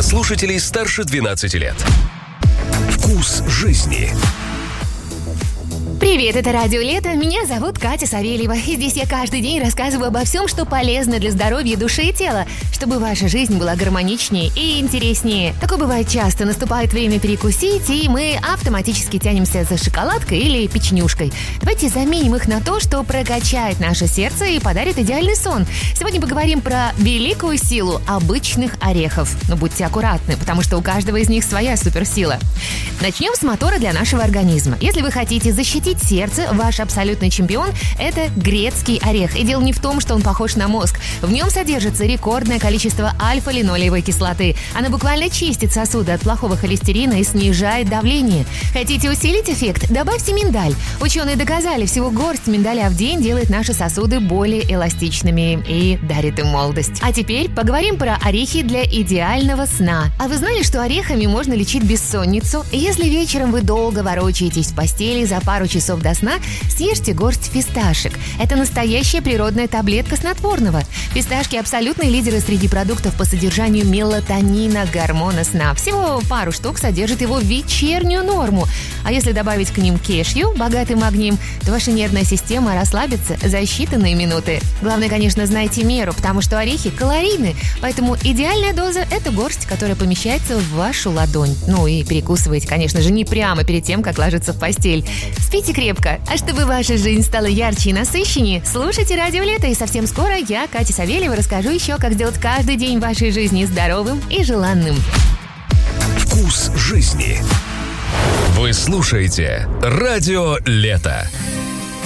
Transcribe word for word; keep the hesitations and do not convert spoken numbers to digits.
для слушателей старше двенадцати лет. Вкус жизни. Привет, это Радио Лето. Меня зовут Катя Савельева. И здесь я каждый день рассказываю обо всем, что полезно для здоровья души и тела, чтобы ваша жизнь была гармоничнее и интереснее. Такое бывает часто. Наступает время перекусить, и мы автоматически тянемся за шоколадкой или печенюшкой. Давайте заменим их на то, что прокачает наше сердце и подарит идеальный сон. Сегодня поговорим про великую силу обычных орехов. Но будьте аккуратны, потому что у каждого из них своя суперсила. Начнем с мотора для нашего организма. Если вы хотите защитить сердце, ваш абсолютный чемпион – это грецкий орех. И дело не в том, что он похож на мозг. В нем содержится рекордное количество альфа-линолеевой кислоты. Она буквально чистит сосуды от плохого холестерина и снижает давление. Хотите усилить эффект? Добавьте миндаль. Ученые доказали, всего горсть миндаля в день делает наши сосуды более эластичными и дарит им молодость. А теперь поговорим про орехи для идеального сна. А вы знали, что орехами можно лечить бессонницу? Если вечером вы долго ворочаетесь в постели, за пару часов до сна съешьте горсть фисташек. Это настоящая природная таблетка снотворного. Фисташки – абсолютные лидеры среди продуктов по содержанию мелатонина, гормона сна. Всего пару штук содержит его вечернюю норму. А если добавить к ним кешью, богатый магнием, то ваша нервная система расслабится за считанные минуты. Главное, конечно, знайте меру, потому что орехи калорийны. Поэтому идеальная доза – это горсть, которая помещается в вашу ладонь. Ну и перекусывайте, конечно же, не прямо перед тем, как ложиться в постель. Спите крепко. А чтобы ваша жизнь стала ярче и насыщеннее, слушайте Радио Лето, и совсем скоро я, Катя Савельева, расскажу еще, как сделать каждый день вашей жизни здоровым и желанным. Вкус жизни. Вы слушаете Радио Лето.